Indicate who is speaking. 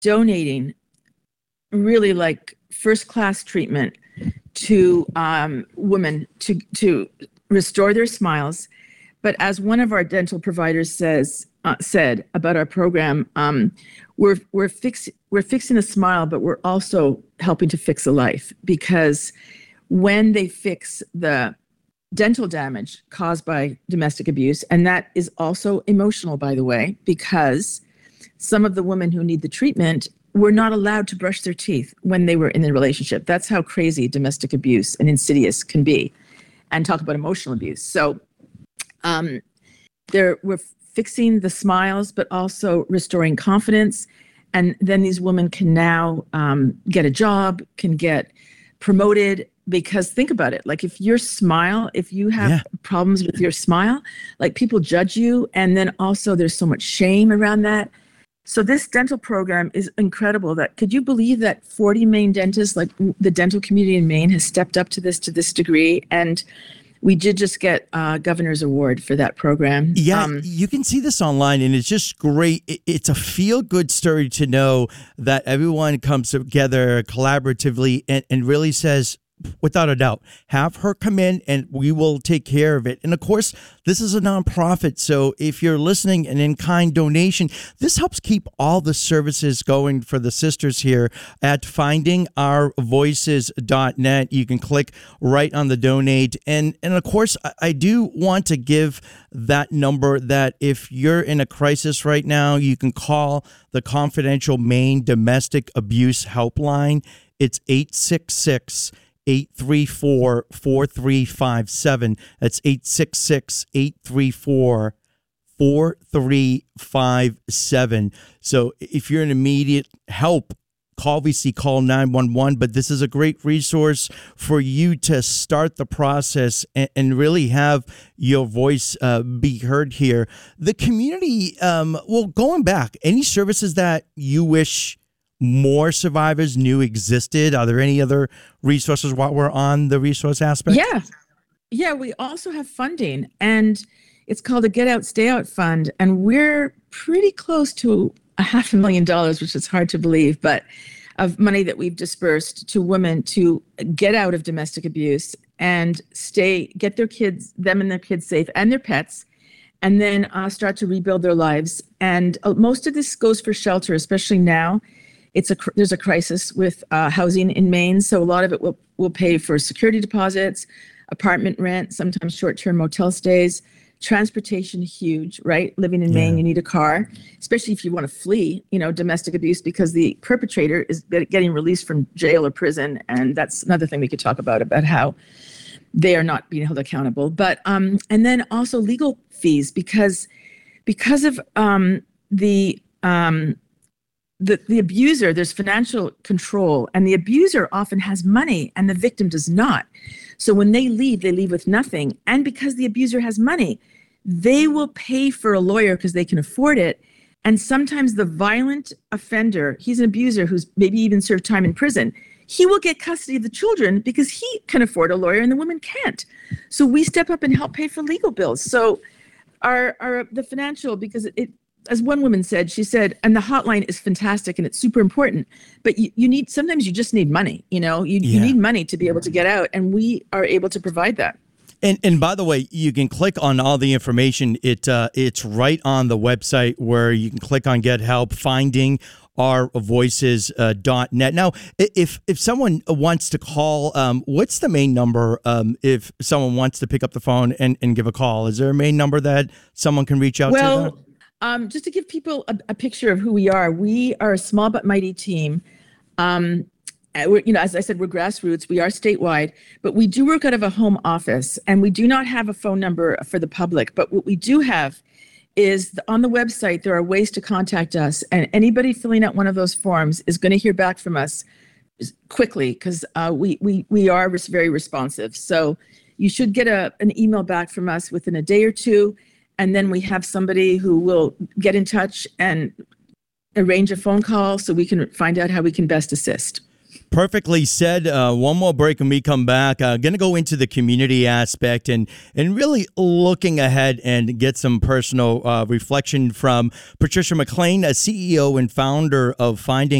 Speaker 1: donating really like first class treatment to women to restore their smiles. But as one of our dental providers said about our program, we're fixing a smile, but we're also helping to fix a life, because when they fix the dental damage caused by domestic abuse, and that is also emotional, by the way, because some of the women who need the treatment were not allowed to brush their teeth when they were in the relationship. That's how crazy domestic abuse and insidious can be. And talk about emotional abuse. So we're fixing the smiles, but also restoring confidence. And then these women can now get a job, can get promoted. Because think about it, like if you have problems with your smile, like people judge you. And then also there's so much shame around that. So this dental program is incredible. Could you believe that 40 Maine dentists, like the dental community in Maine, has stepped up to this degree? And we did just get a governor's award for that program.
Speaker 2: Yeah, you can see this online, and it's just great. It's a feel-good story to know that everyone comes together collaboratively and really says, without a doubt, have her come in and we will take care of it. And of course, this is a nonprofit. So if you're listening, an in-kind donation, this helps keep all the services going for the sisters here at findingourvoices.net. You can click right on the donate. And of course, I do want to give that number that if you're in a crisis right now, you can call the Confidential Maine Domestic Abuse Helpline. It's 834-4357. That's 866-834-4357. So if you're in immediate help, call VC, call 911. But this is a great resource for you to start the process and really have your voice be heard here. The community, going back, any services that you wish more survivors knew existed? Are there any other resources while we're on the resource aspect?
Speaker 1: Yeah, we also have funding, and it's called a Get Out, Stay Out Fund. And we're pretty close to $500,000, which is hard to believe, but of money that we've dispersed to women to get out of domestic abuse and get them and their kids safe and their pets, and then start to rebuild their lives. And most of this goes for shelter, especially now. There's a crisis with housing in Maine, so a lot of it will pay for security deposits, apartment rent, sometimes short-term motel stays, transportation, huge, right? Living in Maine, you need a car, especially if you want to flee, domestic abuse, because the perpetrator is getting released from jail or prison, and that's another thing we could talk about how they are not being held accountable. But and then also legal fees, because of the abuser, there's financial control, and the abuser often has money and the victim does not. So when they leave with nothing. And because the abuser has money, they will pay for a lawyer because they can afford it. And sometimes the violent offender, he's an abuser who's maybe even served time in prison, he will get custody of the children because he can afford a lawyer and the woman can't. So we step up and help pay for legal bills. So the financial, because as one woman said, she said, and the hotline is fantastic and it's super important, but sometimes you just need money, you need money to be able to get out, and we are able to provide that.
Speaker 2: And by the way, you can click on all the information. It's right on the website where you can click on Get Help, findingourvoices.net. Now, if someone wants to call, what's the main number if someone wants to pick up the phone and give a call? Is there a main number that someone can reach out to?
Speaker 1: Just to give people a picture of who we are a small but mighty team. As I said, we're grassroots. We are statewide, but we do work out of a home office, and we do not have a phone number for the public. But what we do have is on the website, there are ways to contact us, and anybody filling out one of those forms is going to hear back from us quickly, because we are very responsive. So you should get an email back from us within a day or two. And then we have somebody who will get in touch and arrange a phone call so we can find out how we can best assist.
Speaker 2: Perfectly said. One more break and we come back. Going to go into the community aspect and really looking ahead and get some personal reflection from Patricia McLean, a CEO and founder of Finding